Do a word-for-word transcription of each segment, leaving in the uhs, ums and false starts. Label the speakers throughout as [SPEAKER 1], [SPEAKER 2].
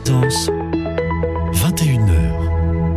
[SPEAKER 1] Danse, vingt et une heures.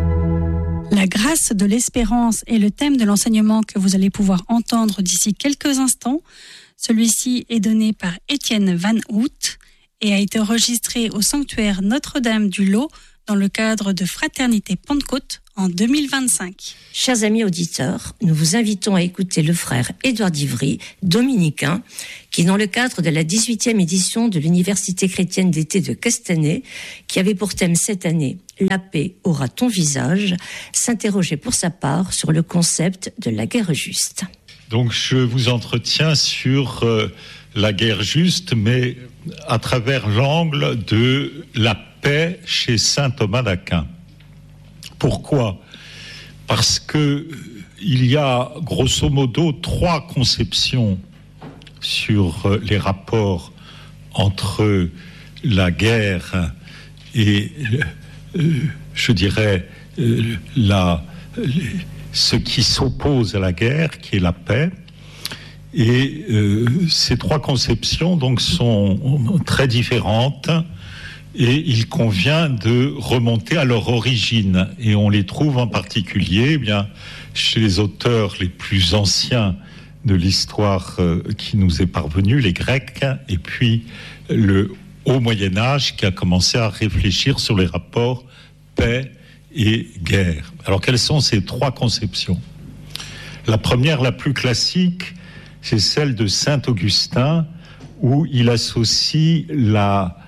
[SPEAKER 2] La grâce de l'espérance est le thème de l'enseignement que vous allez pouvoir entendre d'ici quelques instants. Celui-ci est donné par Étienne Van Hout et a été enregistré au sanctuaire Notre-Dame du Lot dans le cadre de Fraternité Pentecôte en deux mille vingt-cinq.
[SPEAKER 3] Chers amis auditeurs, nous vous invitons à écouter le frère Édouard d'Ivry, dominicain, qui dans le cadre de la dix-huitième édition de l'Université chrétienne d'été de Castanet, qui avait pour thème cette année « La paix aura ton visage », s'interrogeait pour sa part sur le concept de la guerre juste.
[SPEAKER 4] Donc je vous entretiens sur euh, la guerre juste, mais à travers l'angle de la paix chez saint Thomas d'Aquin. Pourquoi ? Parce que il y a grosso modo trois conceptions sur les rapports entre la guerre et, euh, je dirais, euh, la, ce qui s'oppose à la guerre, qui est la paix. Et euh, ces trois conceptions donc sont très différentes. Et il convient de remonter à leur origine. Et on les trouve en particulier eh bien, chez les auteurs les plus anciens de l'histoire euh, qui nous est parvenue, les Grecs, et puis le Haut Moyen-Âge qui a commencé à réfléchir sur les rapports paix et guerre. Alors quelles sont ces trois conceptions ? La première, la plus classique, c'est celle de saint Augustin, où il associe la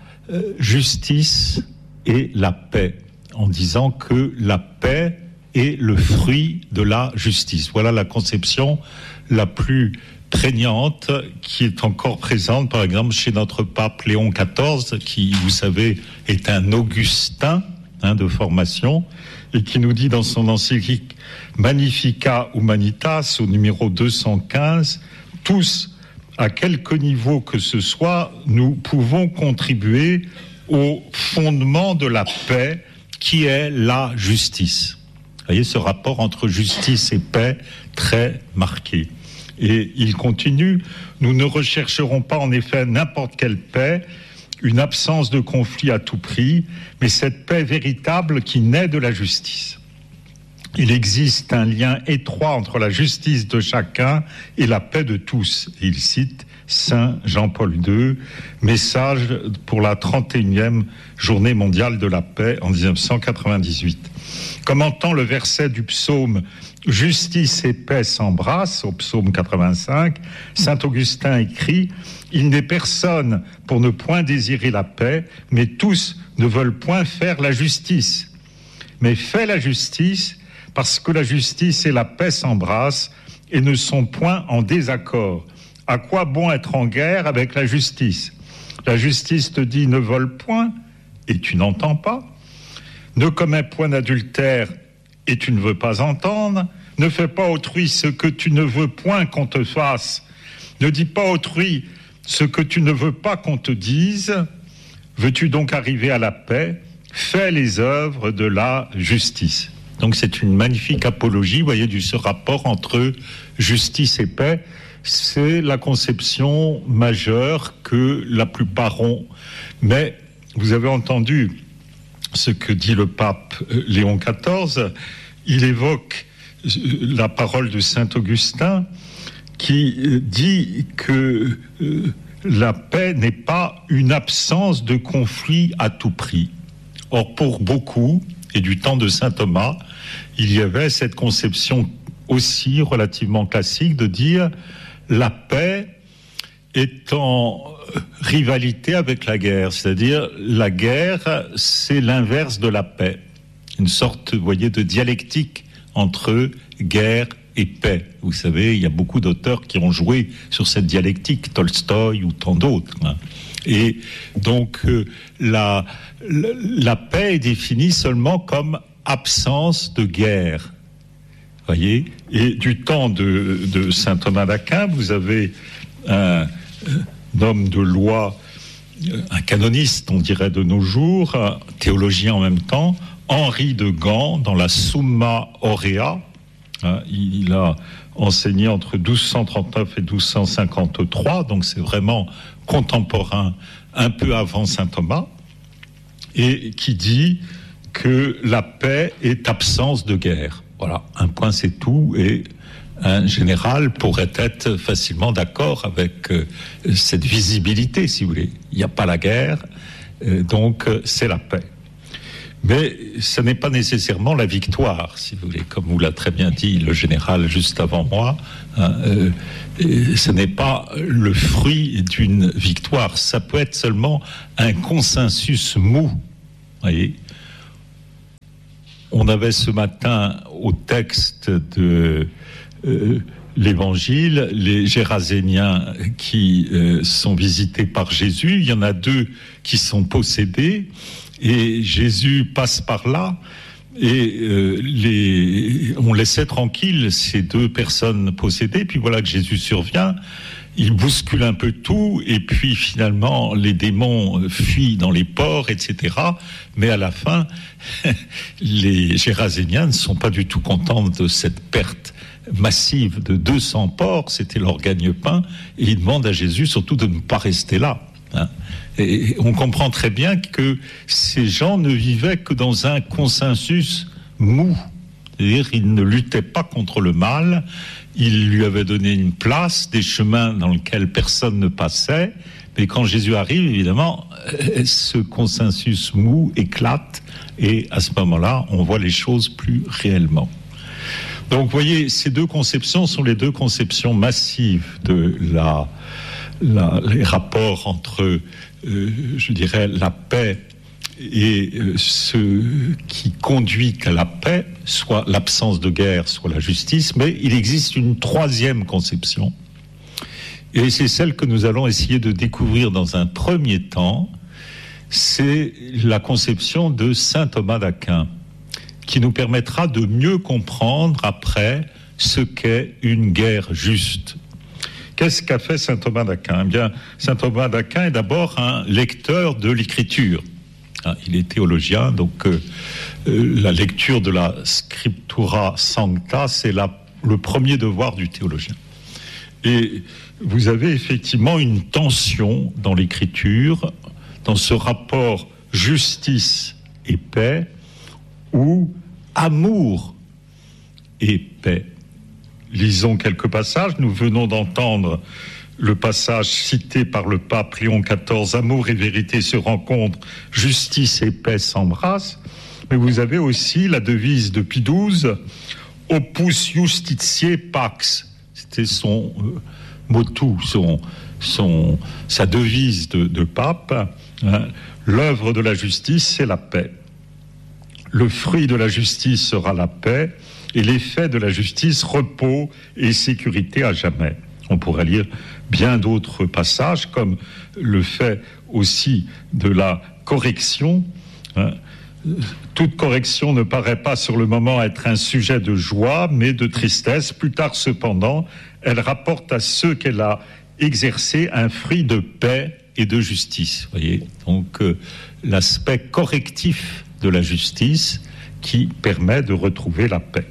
[SPEAKER 4] justice et la paix, en disant que la paix est le fruit de la justice. Voilà la conception la plus prégnante qui est encore présente, par exemple, chez notre pape Léon quatorze, qui, vous savez, est un Augustin hein, de formation, et qui nous dit dans son encyclique Magnificat Humanitas, au numéro deux cent quinze, tous à quelque niveau que ce soit, nous pouvons contribuer au fondement de la paix qui est la justice. Vous voyez ce rapport entre justice et paix très marqué. Et il continue, nous ne rechercherons pas en effet n'importe quelle paix, une absence de conflit à tout prix, mais cette paix véritable qui naît de la justice. Il existe un lien étroit entre la justice de chacun et la paix de tous. Il cite saint Jean-Paul deux, message pour la trente et unième journée mondiale de la paix en dix-neuf cent quatre-vingt-dix-huit. Commentant le verset du psaume « Justice et paix s'embrassent » au psaume quatre-vingt-cinq, saint Augustin écrit « Il n'est personne pour ne point désirer la paix, mais tous ne veulent point faire la justice. Mais fais la justice, parce que la justice et la paix s'embrassent et ne sont point en désaccord. À quoi bon être en guerre avec la justice ? La justice te dit « ne vole point » et tu n'entends pas. Ne commets point d'adultère et tu ne veux pas entendre. Ne fais pas autrui ce que tu ne veux point qu'on te fasse. Ne dis pas autrui ce que tu ne veux pas qu'on te dise. Veux-tu donc arriver à la paix ? Fais les œuvres de la justice. Donc c'est une magnifique apologie, vous voyez, de ce rapport entre justice et paix. C'est la conception majeure que la plupart ont. Mais vous avez entendu ce que dit le pape Léon quatorze. Il évoque la parole de saint Augustin qui dit que la paix n'est pas une absence de conflit à tout prix. Or, pour beaucoup, et du temps de saint Thomas, il y avait cette conception aussi relativement classique de dire la paix est en rivalité avec la guerre, c'est-à-dire la guerre, c'est l'inverse de la paix, une sorte, vous voyez, de dialectique entre guerre et paix. Vous savez, il y a beaucoup d'auteurs qui ont joué sur cette dialectique, Tolstoï ou tant d'autres. Hein. Et donc, euh, la, la, la paix est définie seulement comme absence de guerre. Voyez ? Et du temps de, de saint Thomas d'Aquin, vous avez un, un homme de loi, un canoniste, on dirait de nos jours, un théologien en même temps, Henri de Gand, dans la Summa Aurea. Hein, il a enseigné entre douze cent trente-neuf et douze cent cinquante-trois, donc c'est vraiment contemporain, un peu avant saint Thomas. et qui dit que la paix est absence de guerre. Voilà, un point c'est tout, et un général pourrait être facilement d'accord avec euh, cette visibilité, si vous voulez. Il n'y a pas la guerre, euh, donc euh, c'est la paix. Mais ce n'est pas nécessairement la victoire, si vous voulez, comme vous l'a très bien dit le général juste avant moi. Hein, euh, ce n'est pas le fruit d'une victoire, ça peut être seulement un consensus mou. Voyez, on avait ce matin au texte de euh, l'Évangile les Géraséniens qui euh, sont visités par Jésus. Il y en a deux qui sont possédés. Et Jésus passe par là et euh, les, on laissait tranquilles ces deux personnes possédées. Puis voilà que Jésus survient, il bouscule un peu tout et puis finalement les démons fuient dans les ports, et cetera. Mais à la fin, les Géraséniens ne sont pas du tout contents de cette perte massive de deux cents porcs, c'était leur gagne-pain, et ils demandent à Jésus surtout de ne pas rester là. Hein. Et on comprend très bien que ces gens ne vivaient que dans un consensus mou. C'est-à-dire qu'ils ne luttaient pas contre le mal, ils lui avaient donné une place, des chemins dans lesquels personne ne passait, mais quand Jésus arrive, évidemment, ce consensus mou éclate, et à ce moment-là, on voit les choses plus réellement. Donc, vous voyez, ces deux conceptions sont les deux conceptions massives de la... La, les rapports entre, euh, je dirais, la paix et euh, ce qui conduit à la paix, soit l'absence de guerre, soit la justice, mais il existe une troisième conception, et c'est celle que nous allons essayer de découvrir dans un premier temps, c'est la conception de saint Thomas d'Aquin, qui nous permettra de mieux comprendre après ce qu'est une guerre juste. Qu'est-ce qu'a fait saint Thomas d'Aquin ? Eh bien, saint Thomas d'Aquin est d'abord un lecteur de l'écriture. Il est théologien, donc euh, euh, la lecture de la Scriptura Sancta, c'est la, le premier devoir du théologien. Et vous avez effectivement une tension dans l'écriture, dans ce rapport justice et paix, ou amour et paix. Lisons quelques passages. Nous venons d'entendre le passage cité par le pape Léon quatorze, « Amour et vérité se rencontrent, justice et paix s'embrassent ». Mais vous avez aussi la devise de Pie douze, « Opus justitiae pax ». C'était son euh, motto, son, son, sa devise de, de pape. Hein. L'œuvre de la justice, c'est la paix. Le fruit de la justice sera la paix. Et l'effet de la justice, repos et sécurité à jamais. On pourrait lire bien d'autres passages, comme le fait aussi de la correction. Hein. Toute correction ne paraît pas sur le moment être un sujet de joie, mais de tristesse. Plus tard, cependant, elle rapporte à ceux qu'elle a exercés un fruit de paix et de justice. Voyez, donc euh, l'aspect correctif de la justice qui permet de retrouver la paix.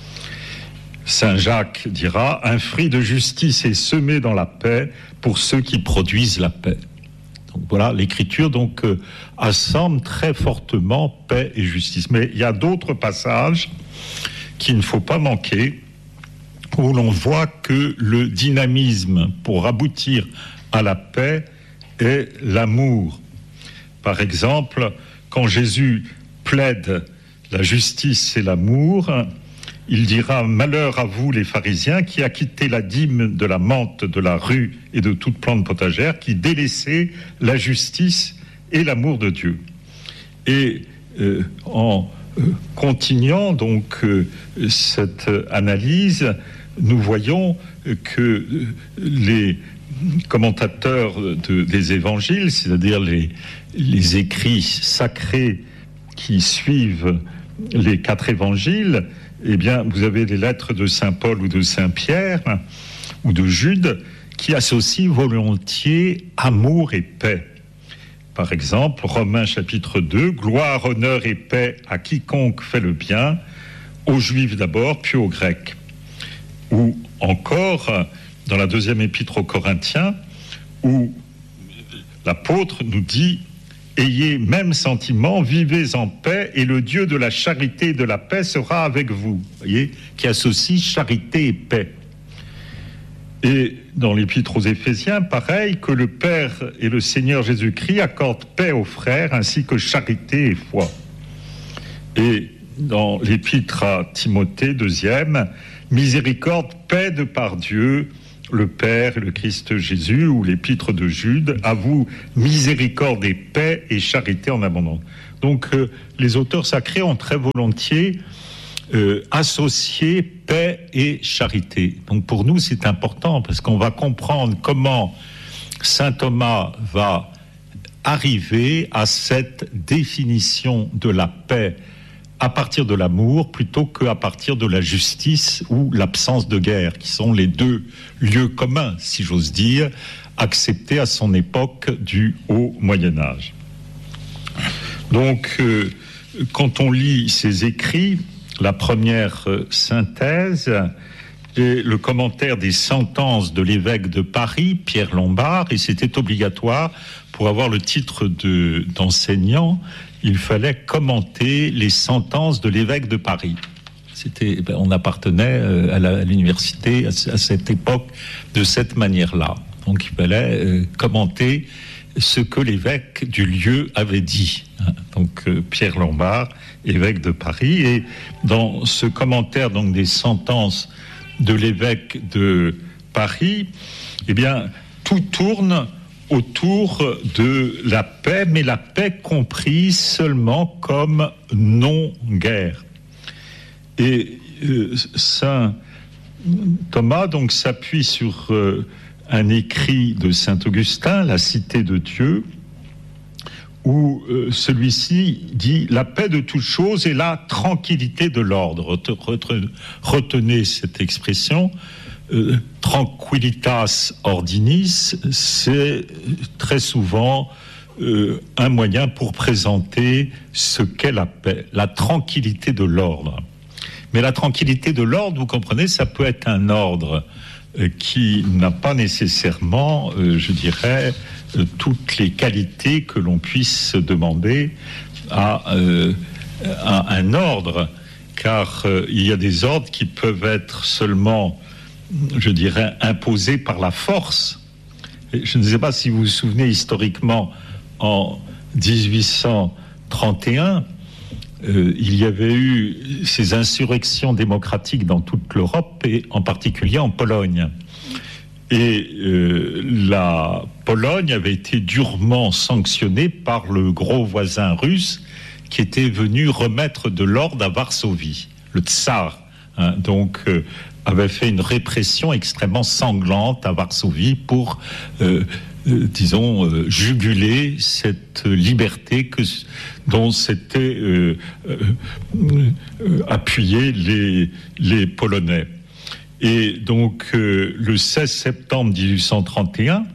[SPEAKER 4] Saint Jacques dira « Un fruit de justice est semé dans la paix pour ceux qui produisent la paix ». Donc voilà, l'Écriture donc euh, assemble très fortement paix et justice. Mais il y a d'autres passages qu'il ne faut pas manquer, où l'on voit que le dynamisme pour aboutir à la paix est l'amour. Par exemple, quand Jésus plaide la justice et l'amour, il dira « Malheur à vous les pharisiens qui acquittez la dîme de la menthe, de la rue et de toute plante potagère, qui délaissez la justice et l'amour de Dieu. » Et euh, en euh, continuant donc euh, cette analyse, nous voyons que euh, les commentateurs de, des évangiles, c'est-à-dire les, les écrits sacrés qui suivent les quatre évangiles, eh bien, vous avez les lettres de saint Paul ou de saint Pierre ou de Jude qui associent volontiers amour et paix. Par exemple, Romains chapitre deux, « Gloire, honneur et paix à quiconque fait le bien, aux Juifs d'abord, puis aux Grecs. » Ou encore, dans la deuxième épître aux Corinthiens, où l'apôtre nous dit ayez même sentiment, vivez en paix, et le Dieu de la charité et de la paix sera avec vous. Vous voyez, qui associe charité et paix. Et dans l'Épître aux Éphésiens, pareil, que le Père et le Seigneur Jésus-Christ accordent paix aux frères, ainsi que charité et foi. Et dans l'Épître à Timothée, deuxième, miséricorde, paix de par Dieu, le Père et le Christ Jésus, ou l'Épître de Jude, à vous, miséricorde et paix et charité en abondance. Donc, euh, les auteurs sacrés ont très volontiers Euh, associer paix et charité. Donc pour nous, c'est important parce qu'on va comprendre comment saint Thomas va arriver à cette définition de la paix à partir de l'amour plutôt qu'à partir de la justice ou l'absence de guerre, qui sont les deux lieux communs, si j'ose dire, acceptés à son époque du Haut Moyen-Âge. Donc, euh, quand on lit ses écrits, la première synthèse et le commentaire des sentences de l'évêque de Paris, Pierre Lombard, et c'était obligatoire pour avoir le titre de, d'enseignant, il fallait commenter les sentences de l'évêque de Paris. C'était, ben, on appartenait à, la, à l'université à, à cette époque de cette manière-là. Donc il fallait euh, commenter ce que l'évêque du lieu avait dit. Donc euh, Pierre Lombard, évêque de Paris, et dans ce commentaire donc des sentences de l'évêque de Paris, eh bien tout tourne autour de la paix, mais la paix comprise seulement comme non-guerre. Et euh, saint Thomas donc s'appuie sur euh, un écrit de saint Augustin, La Cité de Dieu, où euh, celui-ci dit « La paix de toutes choses et la tranquillité de l'ordre ». Retenez cette expression. Euh, tranquillitas ordinis, c'est très souvent euh, un moyen pour présenter ce qu'est la paix, la tranquillité de l'ordre. Mais la tranquillité de l'ordre, vous comprenez, ça peut être un ordre euh, qui n'a pas nécessairement, euh, je dirais, euh, toutes les qualités que l'on puisse demander à, euh, à un ordre, car euh, il y a des ordres qui peuvent être seulement, je dirais, imposés par la force. Et je ne sais pas si vous vous souvenez historiquement, en dix-huit cent trente et un, euh, il y avait eu ces insurrections démocratiques dans toute l'Europe et en particulier en Pologne. Et euh, la Pologne avait été durement sanctionnée par le gros voisin russe qui était venu remettre de l'ordre à Varsovie, le tsar. Hein, donc, euh, avait fait une répression extrêmement sanglante à Varsovie pour, euh, euh, disons, euh, juguler cette liberté que, dont s'étaient euh, euh, euh, appuyés les, les Polonais. Et donc, euh, le seize septembre mille huit cent trente et un,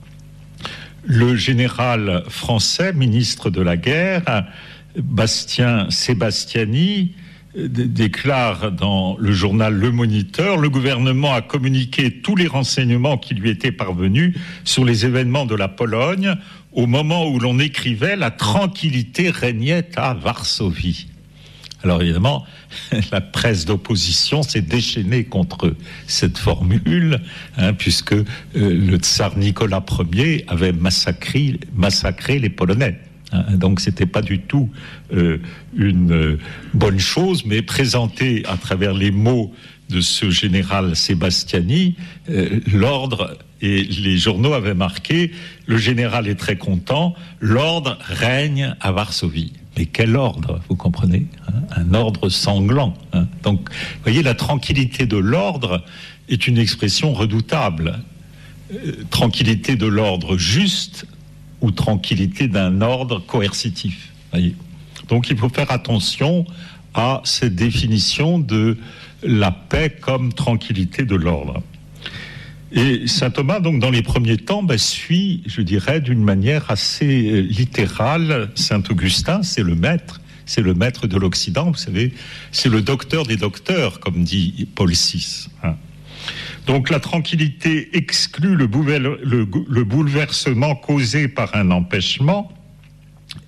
[SPEAKER 4] le général français, ministre de la guerre, Bastien Sébastiani, déclare dans le journal Le Moniteur: le gouvernement a communiqué tous les renseignements qui lui étaient parvenus sur les événements de la Pologne. Au moment où l'on écrivait, la tranquillité régnait à Varsovie. Alors évidemment, la presse d'opposition s'est déchaînée contre cette formule, hein, puisque euh, le tsar Nicolas Ier avait massacré, massacré les Polonais. Donc c'était pas du tout euh, une euh, bonne chose, mais présenté à travers les mots de ce général Sébastiani, euh, l'ordre, et les journaux avaient marqué: le général est très content, l'ordre règne à Varsovie. Mais quel ordre, vous comprenez, hein, un ordre sanglant. Hein. Donc, vous voyez, la tranquillité de l'ordre est une expression redoutable. Euh, tranquillité de l'ordre juste, ou tranquillité d'un ordre coercitif. Voyez. Donc il faut faire attention à cette définition de la paix comme tranquillité de l'ordre. Et saint Thomas, donc dans les premiers temps, ben, suit, je dirais, d'une manière assez littérale saint Augustin, c'est le maître, c'est le maître de l'Occident, vous savez, c'est le docteur des docteurs, comme dit Paul six. Hein. Donc la tranquillité exclut le, bouvel, le, le bouleversement causé par un empêchement,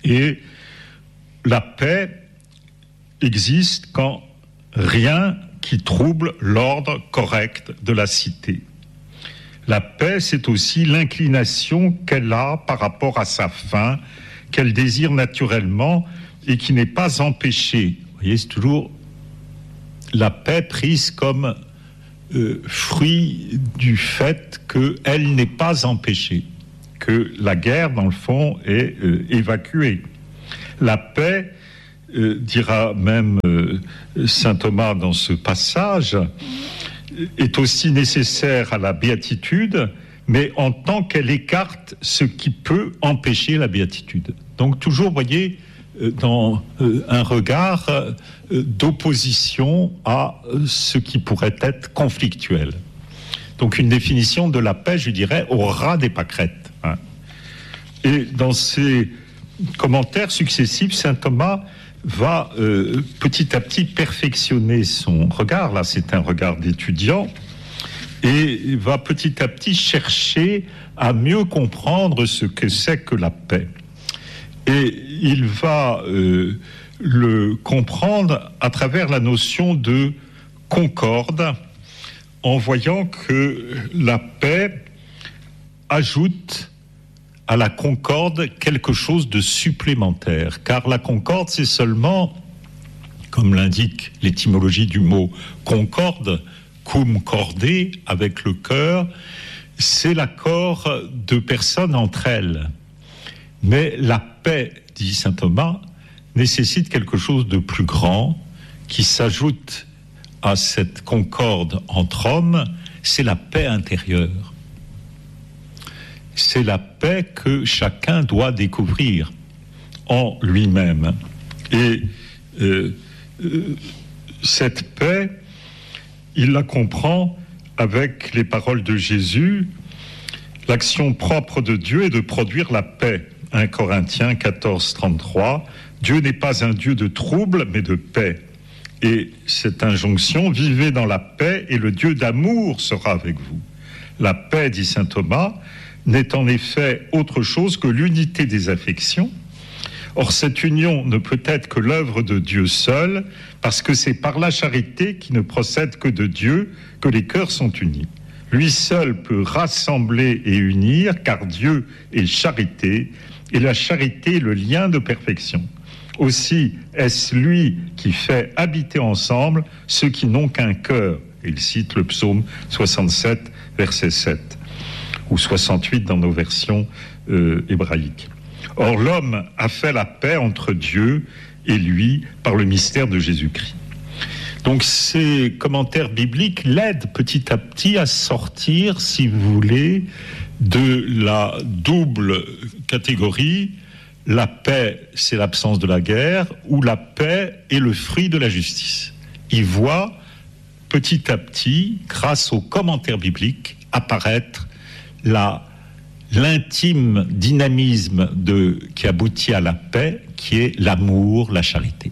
[SPEAKER 4] Et la paix existe quand rien qui trouble l'ordre correct de la cité. La paix, c'est aussi l'inclination qu'elle a par rapport à sa fin, qu'elle désire naturellement et qui n'est pas empêchée. Vous voyez, c'est toujours la paix prise comme euh, fruit du fait qu'elle n'est pas empêchée, que la guerre, dans le fond, est euh, évacuée. La paix, euh, dira même euh, saint Thomas dans ce passage, est aussi nécessaire à la béatitude, mais en tant qu'elle écarte ce qui peut empêcher la béatitude. Donc toujours, vous voyez, dans un regard d'opposition à ce qui pourrait être conflictuel. Donc une définition de la paix, je dirais, au ras des pâquerettes. Hein. Et dans ses commentaires successifs, saint Thomas va euh, petit à petit perfectionner son regard. Là, c'est un regard d'étudiant. Et va petit à petit chercher à mieux comprendre ce que c'est que la paix. Et il va euh, le comprendre à travers la notion de concorde, en voyant que la paix ajoute à la concorde quelque chose de supplémentaire. Car la concorde, c'est seulement, comme l'indique l'étymologie du mot concorde, cum cordé, avec le cœur, c'est l'accord de personnes entre elles. Mais la paix, dit saint Thomas, nécessite quelque chose de plus grand qui s'ajoute à cette concorde entre hommes, c'est la paix intérieure. C'est la paix que chacun doit découvrir en lui-même. Et euh, euh, cette paix, il la comprend avec les paroles de Jésus. L'action propre de Dieu est de produire la paix. un Corinthiens quatorze, trente-trois. Dieu n'est pas un Dieu de trouble, mais de paix. Et cette injonction, vivez dans la paix et le Dieu d'amour sera avec vous. La paix, dit saint Thomas, n'est en effet autre chose que l'unité des affections. Or, cette union ne peut être que l'œuvre de Dieu seul, parce que c'est par la charité qui ne procède que de Dieu que les cœurs sont unis. Lui seul peut rassembler et unir, car Dieu est charité, et la charité est le lien de perfection. Aussi, est-ce lui qui fait habiter ensemble ceux qui n'ont qu'un cœur. Il cite le psaume soixante-sept, verset sept, ou soixante-huit dans nos versions euh, hébraïques. Or, l'homme a fait la paix entre Dieu et lui par le mystère de Jésus-Christ. Donc, ces commentaires bibliques l'aident petit à petit à sortir, si vous voulez, de la double catégorie. La paix, c'est l'absence de la guerre, ou la paix est le fruit de la justice. Il voit petit à petit, grâce aux commentaires bibliques, apparaître la, l'intime dynamisme de, qui aboutit à la paix, qui est l'amour, la charité.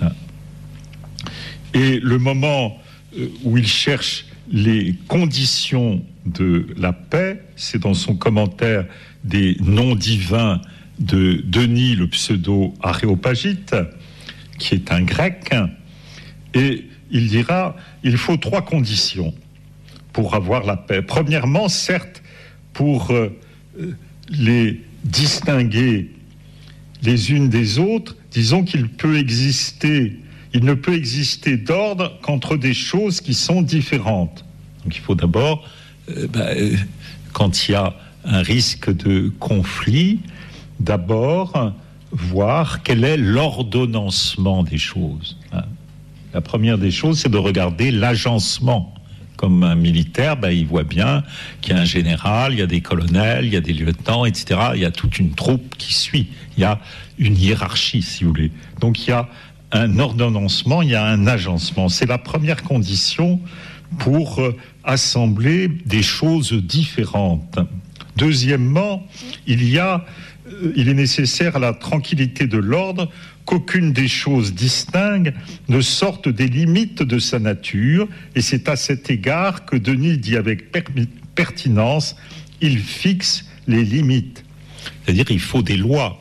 [SPEAKER 4] Et le moment où il cherche les conditions de la paix, c'est dans son commentaire des noms divins de Denis, le pseudo-aréopagite, qui est un grec, et il dira, il faut trois conditions pour avoir la paix. Premièrement, certes, pour euh, les distinguer les unes des autres, disons qu'il peut exister, il ne peut exister d'ordre qu'entre des choses qui sont différentes. Donc il faut d'abord, euh, bah, euh, quand il y a un risque de conflit, d'abord voir quel est l'ordonnancement des choses. Hein. La première des choses, c'est de regarder l'agencement. Comme un militaire, ben, il voit bien qu'il y a un général, il y a des colonels, il y a des lieutenants, et cetera. Il y a toute une troupe qui suit. Il y a une hiérarchie, si vous voulez. Donc il y a un ordonnancement, il y a un agencement. C'est la première condition pour euh, assembler des choses différentes. Deuxièmement, il y a, euh, il est nécessaire à la tranquillité de l'ordre qu'aucune des choses distinctes ne sorte des limites de sa nature, et c'est à cet égard que Denis dit avec per- pertinence, il fixe les limites. C'est-à-dire il faut des lois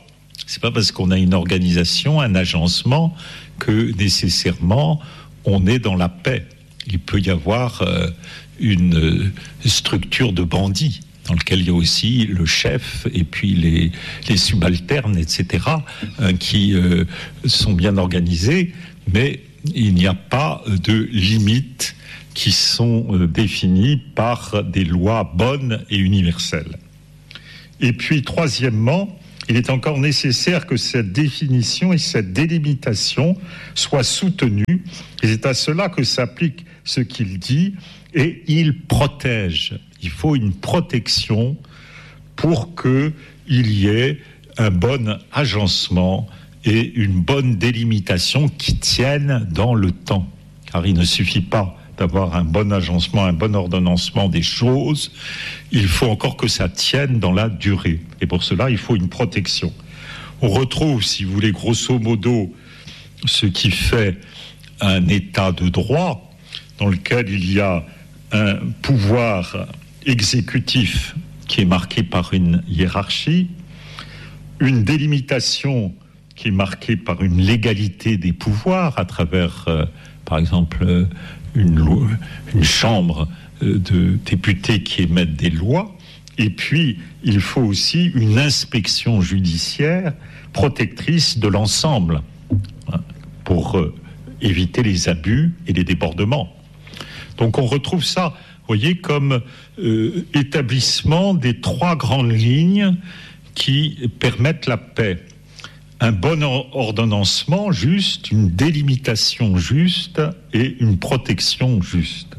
[SPEAKER 4] C'est pas parce qu'on a une organisation, un agencement, que nécessairement on est dans la paix. Il peut y avoir euh, une structure de bandits dans lequel il y a aussi le chef et puis les, les subalternes, et cetera, hein, qui euh, sont bien organisés, mais il n'y a pas de limites qui sont euh, définies par des lois bonnes et universelles. Et puis, troisièmement, il est encore nécessaire que cette définition et cette délimitation soient soutenues, et c'est à cela que s'applique ce qu'il dit, et il protège. Il faut une protection pour qu'il y ait un bon agencement et une bonne délimitation qui tiennent dans le temps. Car il ne suffit pas d'avoir un bon agencement, un bon ordonnancement des choses, il faut encore que ça tienne dans la durée. Et pour cela, il faut une protection. On retrouve, si vous voulez, grosso modo, ce qui fait un état de droit dans lequel il y a un pouvoir exécutif qui est marqué par une hiérarchie, une délimitation qui est marquée par une légalité des pouvoirs à travers, euh, par exemple, euh, une, loi, une chambre euh, de députés qui émettent des lois, et puis il faut aussi une inspection judiciaire protectrice de l'ensemble, hein, pour euh, éviter les abus et les débordements. Donc on retrouve ça, vous voyez, comme euh, établissement des trois grandes lignes qui permettent la paix. Un bon ordonnancement juste, une délimitation juste et une protection juste.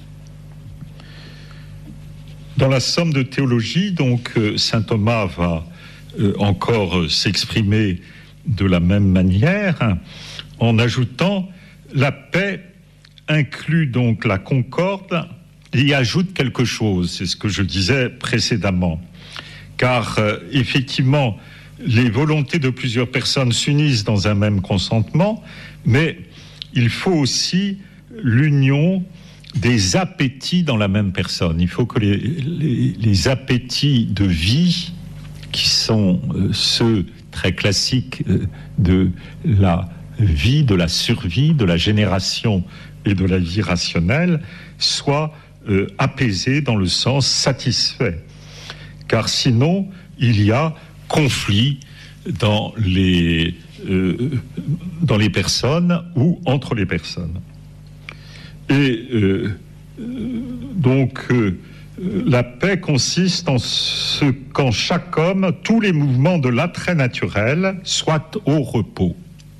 [SPEAKER 4] Dans la somme de théologie, donc, euh, saint Thomas va euh, encore euh, s'exprimer de la même manière, hein, en ajoutant la paix inclut donc la concorde et y ajoute quelque chose, c'est ce que je disais précédemment. Car euh, effectivement, les volontés de plusieurs personnes s'unissent dans un même consentement, mais il faut aussi l'union des appétits dans la même personne. Il faut que les, les, les appétits de vie, qui sont euh, ceux très classiques euh, de la vie, de la survie, de la génération et de la vie rationnelle, soient euh, apaisés dans le sens satisfait. Car sinon, il y a conflit dans les, euh, dans les personnes ou entre les personnes. Et euh, donc, euh, la paix consiste en ce qu'en chaque homme, tous les mouvements de l'attrait naturel soient au repos.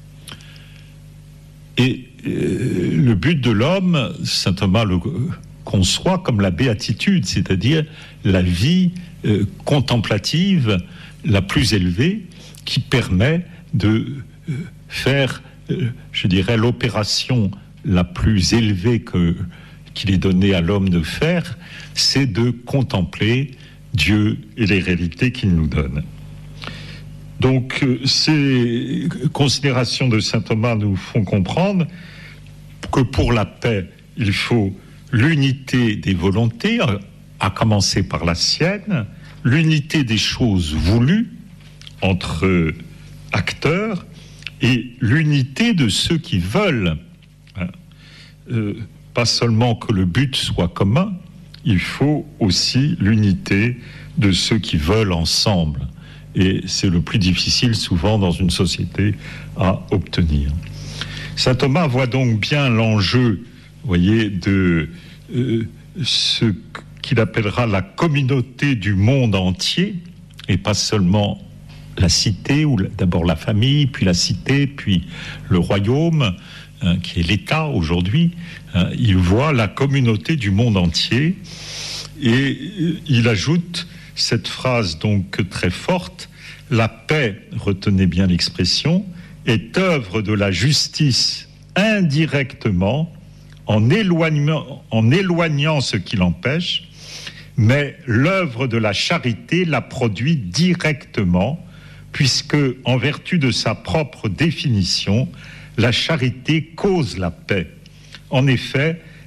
[SPEAKER 4] Et euh, le but de l'homme, saint Thomas le conçoit comme la béatitude, c'est-à-dire la vie euh, contemplative la plus élevée qui permet de euh, faire, euh, je dirais, l'opération la plus élevée que, qu'il est donné à l'homme de faire, c'est de contempler Dieu et les réalités qu'il nous donne. Donc, euh, ces considérations de saint Thomas nous font comprendre que pour la paix, il faut l'unité des volontés, à commencer par la sienne, l'unité des choses voulues entre acteurs et l'unité de ceux qui veulent. Hein, euh, pas seulement que le but soit commun, il faut aussi l'unité de ceux qui veulent ensemble. Et c'est le plus difficile souvent dans une société à obtenir. Saint Thomas voit donc bien l'enjeu, vous voyez, de euh, ce qu'il appellera la communauté du monde entier, et pas seulement la cité, ou d'abord la famille, puis la cité, puis le royaume, hein, qui est l'État aujourd'hui. Hein, il voit la communauté du monde entier, et il ajoute cette phrase donc très forte: la paix, retenez bien l'expression, est œuvre de la justice indirectement, en éloignant, en éloignant ce qui l'empêche, mais l'œuvre de la charité la produit directement, puisque, en vertu de sa propre définition, la charité cause la paix. En effet,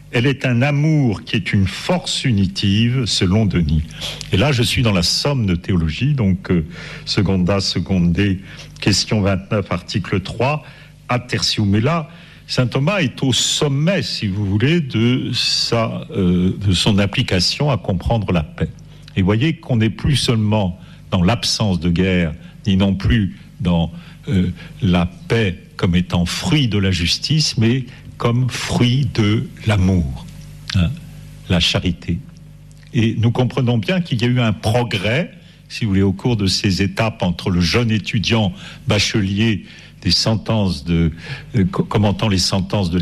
[SPEAKER 4] elle est un amour qui est une force unitive, selon Denis. Et là, je suis dans la somme de théologie, donc euh, seconda, seconde, question vingt-neuf, article trois, ad tertium. Mais là, saint Thomas est au sommet, si vous voulez, de, sa, euh, de son application à comprendre la paix. Et voyez qu'on n'est plus seulement dans l'absence de guerre, ni non plus dans euh, la paix comme étant fruit de la justice, mais comme fruit de l'amour, hein, la charité. Et nous comprenons bien qu'il y a eu un progrès, si vous voulez, au cours de ces étapes entre le jeune étudiant bachelier des sentences de, euh, commentant les sentences de